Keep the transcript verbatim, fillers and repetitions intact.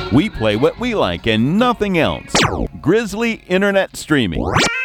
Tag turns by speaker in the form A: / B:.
A: We play what we like and nothing else. Grizzly Internet Streaming.